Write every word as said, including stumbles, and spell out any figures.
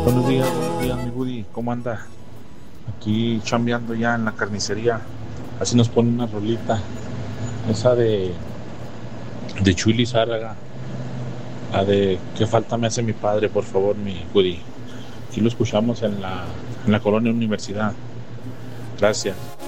Buenos días, buenos días, mi Woody. ¿Cómo anda? Aquí chambeando ya en la carnicería. Así nos pone una rolita. Esa de, de Chuy Lizárraga. La de ¿qué falta me hace mi padre, por favor, mi Woody? Aquí lo escuchamos en la, en la colonia Universidad. Gracias.